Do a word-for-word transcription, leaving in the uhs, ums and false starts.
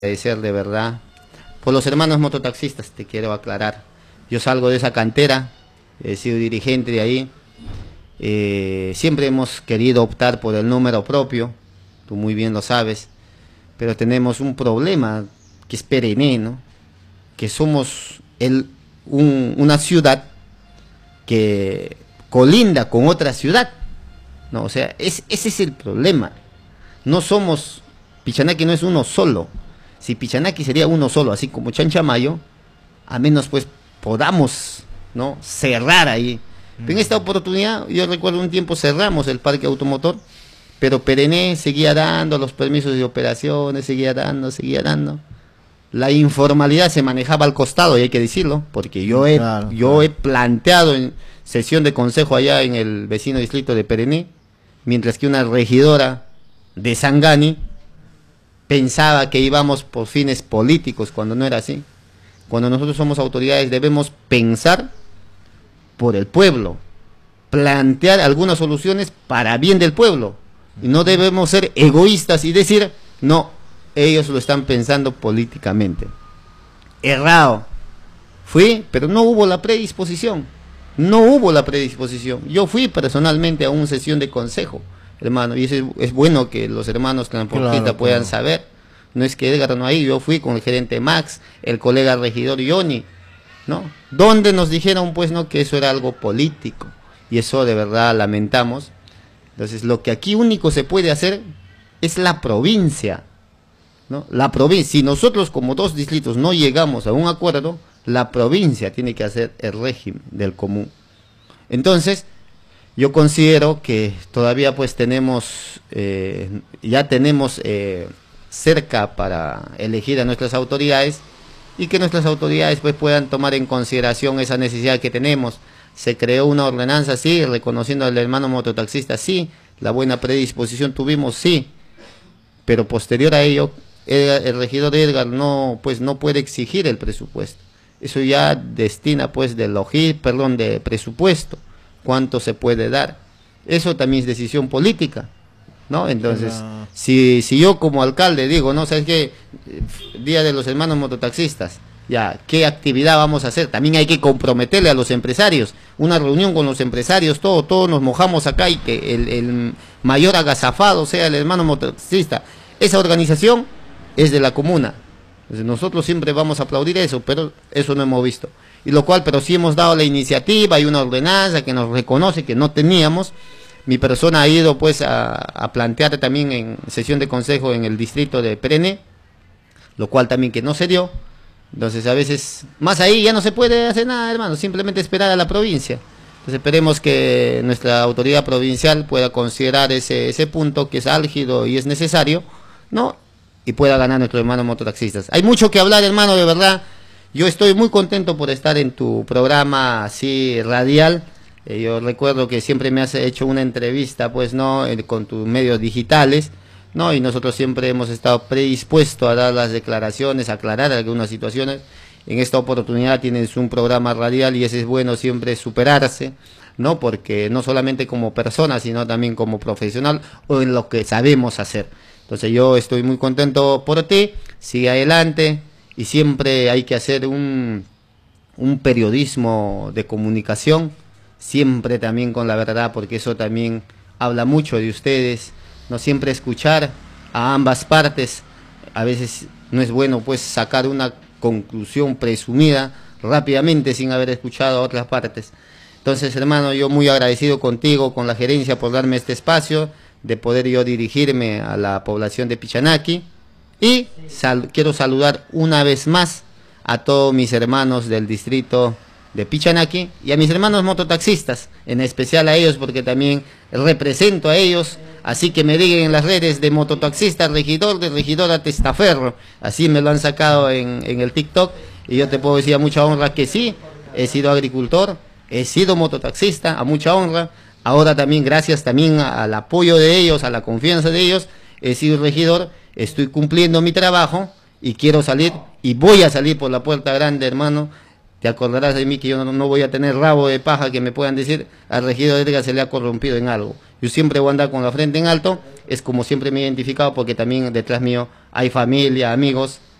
agradecer de verdad por los hermanos mototaxistas, te quiero aclarar. Yo salgo de esa cantera, he sido dirigente de ahí, eh, siempre hemos querido optar por el número propio, tú muy bien lo sabes, pero tenemos un problema que es perenne, ¿no? Que somos el, un, una ciudad que colinda con otra ciudad, ¿no? O sea, es, ese es el problema. No somos, Pichanaki no es uno solo. Si Pichanaki sería uno solo, así como Chanchamayo, a menos pues podamos, ¿no?, cerrar ahí. Pero en esta oportunidad, yo recuerdo un tiempo cerramos el parque automotor, pero Perenne seguía dando los permisos de operaciones, seguía dando, seguía dando. La informalidad se manejaba al costado, y hay que decirlo, porque yo he, claro, yo claro. he planteado en sesión de consejo allá en el vecino distrito de Perenne, mientras que una regidora de Sangani pensaba que íbamos por fines políticos, cuando no era así. Cuando nosotros somos autoridades debemos pensar por el pueblo, plantear algunas soluciones para bien del pueblo, y no debemos ser egoístas y decir, no, ellos lo están pensando políticamente. Errado. Fui, pero no hubo la predisposición, no hubo la predisposición. Yo fui personalmente a una sesión de consejo, hermano, y eso es, es bueno que los hermanos transportistas claro, puedan claro. saber. No es que Edgar no ahí, yo fui con el gerente Max, el colega regidor Yoni, ¿no? Donde nos dijeron pues no que eso era algo político, y eso de verdad lamentamos. Entonces lo que aquí único se puede hacer es la provincia, ¿no? La provincia, si nosotros como dos distritos no llegamos a un acuerdo, la provincia tiene que hacer el régimen del común. Entonces yo considero que todavía pues tenemos, eh, ya tenemos eh, cerca para elegir a nuestras autoridades, y que nuestras autoridades pues puedan tomar en consideración esa necesidad que tenemos. Se creó una ordenanza, sí, reconociendo al hermano mototaxista, sí, la buena predisposición tuvimos, sí, pero posterior a ello Edgar, el regidor Edgar no pues no puede exigir el presupuesto. Eso ya destina pues de logis, perdón, de presupuesto, cuánto se puede dar. Eso también es decisión política, ¿no? Entonces, no. si, si yo como alcalde digo, no, ¿sabes qué? Día de los hermanos mototaxistas, ya, ¿qué actividad vamos a hacer? También hay que comprometerle a los empresarios, una reunión con los empresarios, todo, todos nos mojamos acá, y que el, el mayor agazafado sea el hermano mototaxista. Esa organización es de la comuna. Entonces, nosotros siempre vamos a aplaudir eso, pero eso no hemos visto. Y lo cual, pero sí hemos dado la iniciativa, hay una ordenanza que nos reconoce que no teníamos. Mi persona ha ido pues a, a plantear también en sesión de consejo en el distrito de Perenne, lo cual también que no se dio. Entonces a veces, más ahí ya no se puede hacer nada, hermano, simplemente esperar a la provincia. Entonces esperemos que nuestra autoridad provincial pueda considerar ese, ese punto que es álgido y es necesario, ¿no? Y pueda ganar nuestros hermanos mototaxistas. Hay mucho que hablar, hermano, de verdad. Yo estoy muy contento por estar en tu programa así radial. Eh, yo recuerdo que siempre me has hecho una entrevista, pues, ¿no?, eh, con tus medios digitales, ¿no? Y nosotros siempre hemos estado predispuestos a dar las declaraciones, a aclarar algunas situaciones. En esta oportunidad tienes un programa radial y ese es bueno siempre superarse, ¿no? Porque no solamente como persona, sino también como profesional o en lo que sabemos hacer. Entonces yo estoy muy contento por ti, sigue adelante, y siempre hay que hacer un, un periodismo de comunicación, siempre también con la verdad, porque eso también habla mucho de ustedes, no siempre escuchar a ambas partes. A veces no es bueno pues sacar una conclusión presumida rápidamente sin haber escuchado a otras partes. Entonces, hermano, yo muy agradecido contigo, con la gerencia, por darme este espacio de poder yo dirigirme a la población de Pichanaki, y sal quiero saludar una vez más a todos mis hermanos del distrito de Pichanaki y a mis hermanos mototaxistas, en especial a ellos porque también represento a ellos, así que me digan en las redes de mototaxista, regidor de regidora Testaferro, así me lo han sacado en, en el TikTok, y yo te puedo decir a mucha honra que sí, he sido agricultor, he sido mototaxista, a mucha honra. Ahora también, gracias también al apoyo de ellos, a la confianza de ellos, he sido regidor, estoy cumpliendo mi trabajo y quiero salir, y voy a salir por la puerta grande, hermano. Te acordarás de mí que yo no, no voy a tener rabo de paja que me puedan decir al regidor Edgar se le ha corrompido en algo. Yo siempre voy a andar con la frente en alto, es como siempre me he identificado, porque también detrás mío hay familia, amigos,